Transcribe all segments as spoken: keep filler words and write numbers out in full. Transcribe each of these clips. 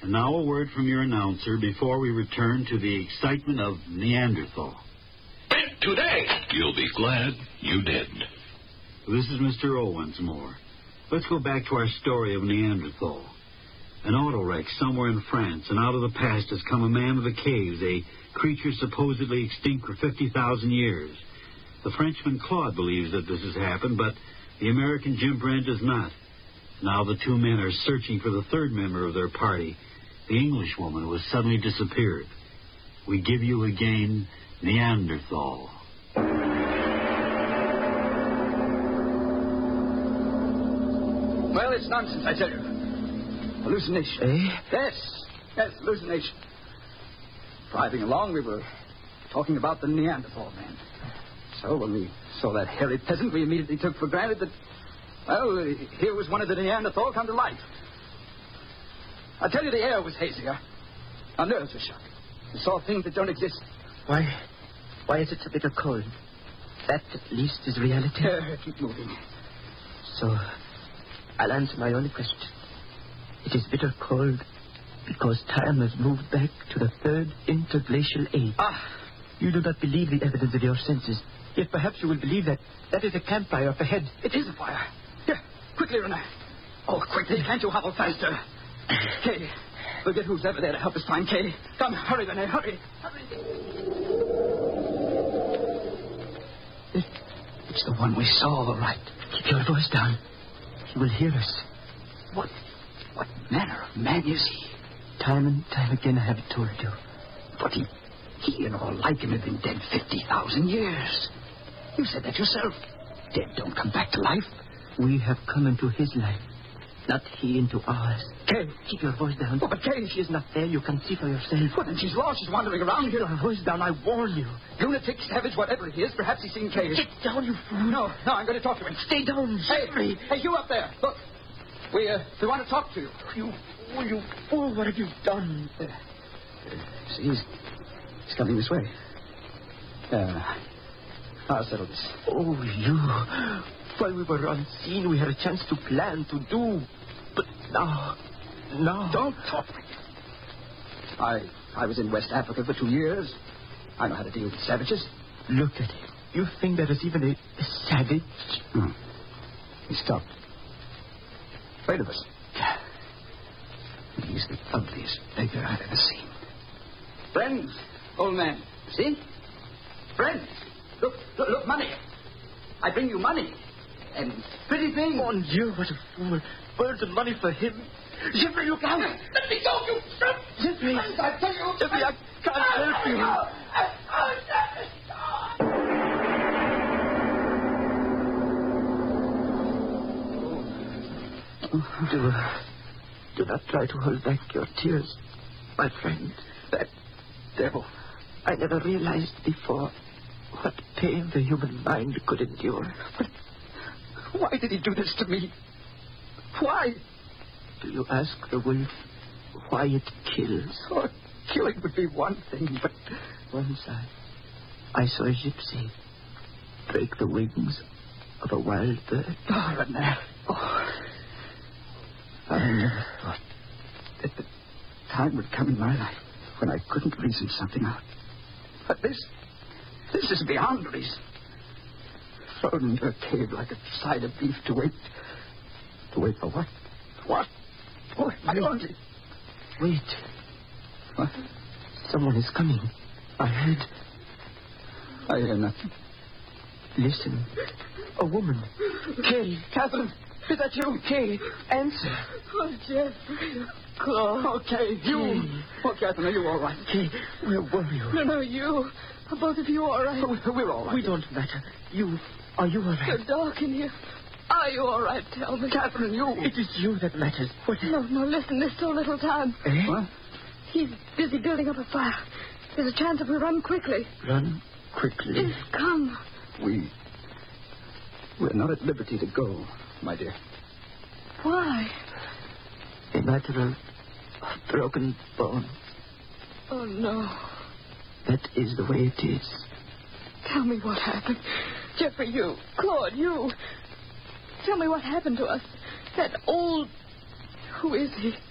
And now a word from your announcer before we return to the excitement of Neanderthal. Today, you'll be glad you did. This is Mister Owensmore. Let's go back to our story of Neanderthal. An auto wreck somewhere in France, and out of the past has come a man of the caves, a creature supposedly extinct for fifty thousand years. The Frenchman Claude believes that this has happened, but the American Jim Brent does not. Now the two men are searching for the third member of their party, the Englishwoman who has suddenly disappeared. We give you again Neanderthal. Well, it's nonsense, I tell you. Hallucination. Eh? Yes, yes, hallucination. Driving along, we were talking about the Neanderthal man. So when we saw that hairy peasant, we immediately took for granted that, well, here was one of the Neanderthal come to life. I tell you, the air was hazier. Our nerves were shocked. We saw things that don't exist. Why? Why is it so bitter cold? That, at least, is reality. Uh, keep moving. So, I'll answer my only question. It is bitter cold because time has moved back to the third interglacial age. Ah. You do not believe the evidence of your senses. Yet perhaps you will believe that that is a campfire up ahead. It is a fire. Here, quickly, Renee. Oh, quickly. Can't you hobble faster? Kay, we'll get who's ever there to help us find Kay. Come, hurry, Renee, hurry. Hurry. It, it's the one we saw, all right. Keep your voice down. He will hear us. What, what manner of man is he? Time and time again I have told you. But he, he and all like him have been dead fifty thousand years. You said that yourself. Dead don't come back to life. We have come into his life, not he into ours. Kay, keep your voice down. Oh, but Kay, she is not there. You can see for yourself. What, and she's lost. She's wandering around here. Keep your voice down. I warn you. Lunatic, savage, whatever he is, perhaps he's seen Kay. Get down, you fool. No, no, I'm going to talk to him. Stay down. Hey, Jeffrey. hey, you up there. Look, we, uh, we want to talk to you. You fool, you fool. What have you done? Uh, uh, see, he's, he's coming this way. Uh, I'll settle this. Oh, you. While we were unseen, we had a chance to plan, to do. But now, now... Don't talk. I, I was in West Africa for two years. I know how to deal with savages. Look at him. You think that is even a, a savage? Hmm. He stopped. Afraid of us. He's the ugliest beggar I've ever seen. Friends, old man. See? Friends. Look, look, look, money. I bring you money. And pretty things. Mon Dieu, what a fool. Birds of money for him. Jeffrey, look out. Let me go, you... Jeffrey. I tell you... Jeffrey, I can't help you. Do, uh, do not try to hold back your tears, my friend. That devil. I never realized before what pain the human mind could endure. But why did he do this to me? Why? Do you ask the wolf why it kills? Oh, killing would be one thing, but... Once I, I saw a gypsy break the wings of a wild bird. Oh, Renee. Oh. I never thought that the time would come in my life when I couldn't reason something out. But this... This is beyond reason. Thrown into a cave like a side of beef to wait... To wait for what? What? Oh, I don't... Wait. What? Someone is coming. I heard... I hear nothing. Listen. A woman. Kay, Catherine, is that you? Kay, answer. Oh, Jeffrey. Claude. Oh, Kay, you. Oh, Catherine, are you all right? Kay, where were you? No, no, you. Are both of you all right? Oh, we're all right. We don't matter. You, are you all right? It's so dark in here. Are you all right? Tell me. Catherine, you. It is you that matters. What? No, no, listen. There's so little time. Eh? What? He's busy building up a fire. There's a chance if we run quickly. Run quickly. Yes, come. We... We're not at liberty to go, my dear. Why? A matter of, of broken bones. Oh, no. That is the way it is. Tell me what happened. Jeffrey, you. Claude, you. Tell me what happened to us. That old... Who is he?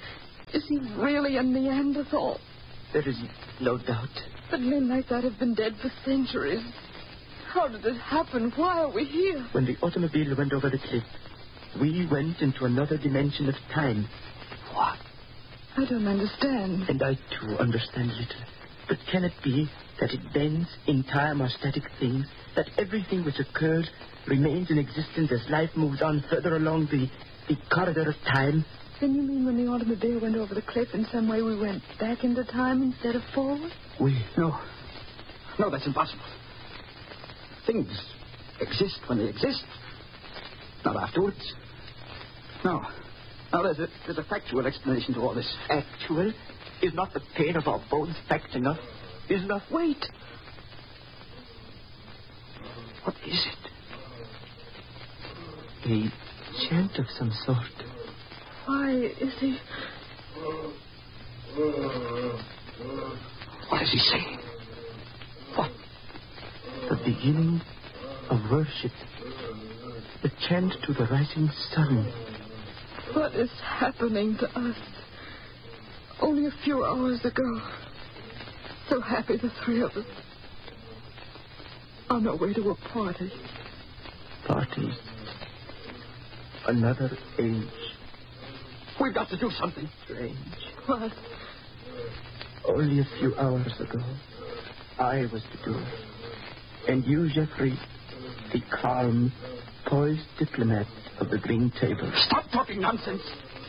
Is he really a Neanderthal? There is no doubt. But men like that have been dead for centuries. How did it happen? Why are we here? When the automobile went over the cliff, we went into another dimension of time. What? I don't understand. And I, too, understand little. But can it be that it bends in time or static things, that everything which occurs remains in existence as life moves on further along the, the corridor of time? Then you mean when the automobile went over the cliff, in some way we went back into time instead of forward? We... No. No, that's impossible. Things exist when they exist, not afterwards. No. Now, there's a, there's a factual explanation to all this. Actual? Is not the pain of our bones fact enough? Is enough? Wait. What is it? A chant of some sort. Why is he... What is he saying? What? The beginning of worship. The chant to the rising sun. What is happening to us? Only a few hours ago. So happy, the three of us. On our way to a party. Party. Another age. We've got to do something. Strange. What? Only a few hours ago, I was to do it. And you, Jeffrey, the calm, poised diplomat of the green table. Stop talking nonsense.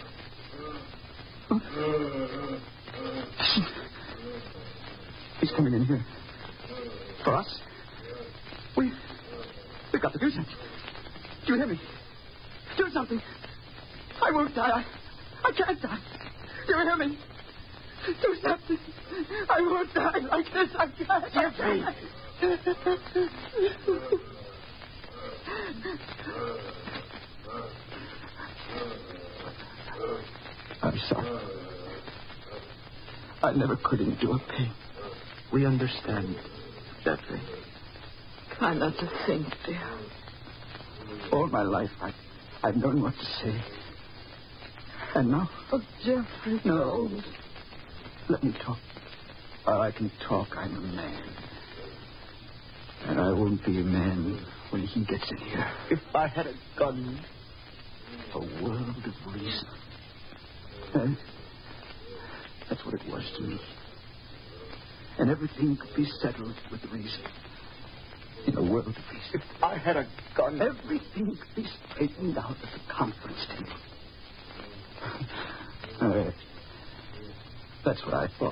Huh? Listen. He's coming in here. For us. We... We've got to do something. Do you hear me? Do something. I won't die. I, I can't die. Do you hear me? Do something. I won't die like this. I can't. Jeffrey! I'm sorry. I never could endure pain. We understand, Jeffrey. Try not to think, dear. All my life, I, I've known what to say. And now? Oh, Jeffrey. No. Let me talk. While I can talk, I'm a man. And I won't be a man when he gets in here. If I had a gun. A world of reason. And that's what it was to me. And everything could be settled with reason. In a world of reason. If I had a gun. Everything could be straightened out at the conference table. uh, that's what I thought.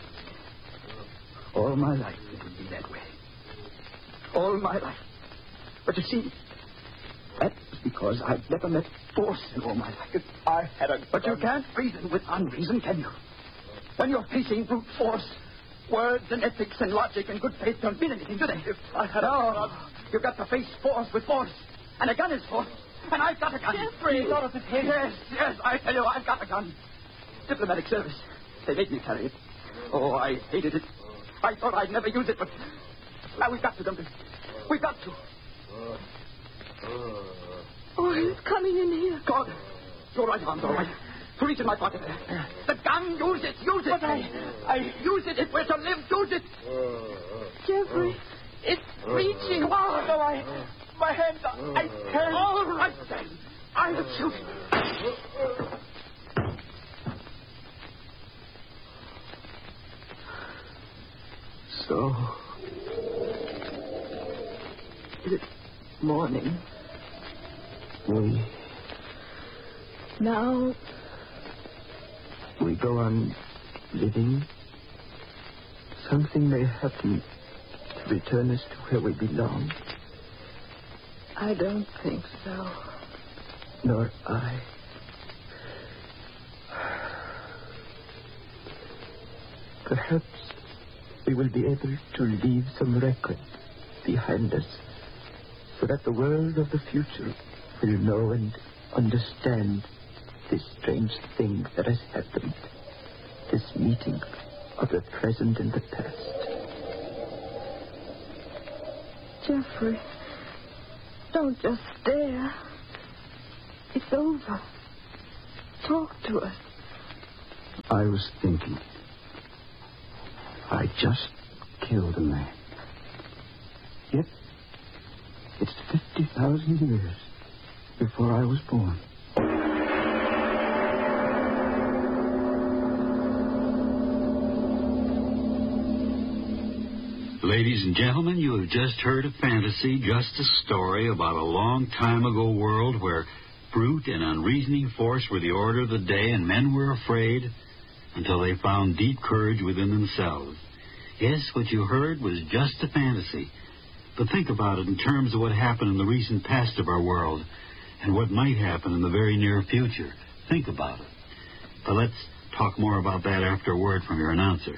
All my life it would be that way. All my life. But you see, that was because I've never met force in all my life. If I had a But gun. you can't reason with unreason, can you? When you're facing brute force, words and ethics and logic and good faith don't mean anything, do they? If I had no, a gun. You've got to face force with force. And a gun is force. And I've got a gun. Jeffrey! You thought of it. Yes, yes, I tell you, I've got a gun. Diplomatic service. They made me carry it. Oh, I hated it. I thought I'd never use it, but now we've got to, don't we? We've got to. Oh, he's coming in here. God, your right arm's all right. Reach in my pocket there. The gun, use it, use it. But I, I use it if we're to live, use it. Jeffrey, it's reaching. Oh, no, I, my hands, I can't. All right, then. I'll shoot. So, is it morning? We... Now, we go on living. Something may happen to return us to where we belong. I don't think so. Nor I. Perhaps we will be able to leave some record behind us so that the world of the future will know and understand this strange thing that has happened, this meeting of the present and the past. Jeffrey, don't just stare. It's over. Talk to us. I was thinking. I just killed a man. Yet, it's fifty thousand years before I was born. Ladies and gentlemen, you have just heard a fantasy, just a story about a long time ago world where brute and unreasoning force were the order of the day and men were afraid until they found deep courage within themselves. Yes, what you heard was just a fantasy. But think about it in terms of what happened in the recent past of our world and what might happen in the very near future. Think about it. But let's talk more about that after a word from your announcer.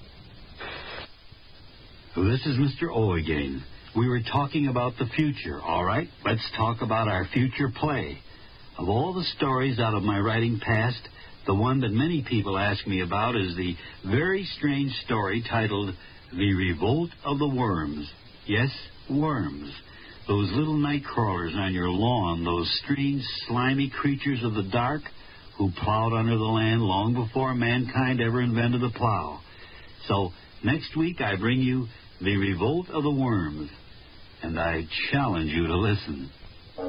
This is Mister O again. We were talking about the future, all right? Let's talk about our future play. Of all the stories out of my writing past, the one that many people ask me about is the very strange story titled The Revolt of the Worms. Yes, worms. Those little night crawlers on your lawn, those strange, slimy creatures of the dark who plowed under the land long before mankind ever invented the plow. So, next week I bring you The Revolt of the Worms, and I challenge you to listen.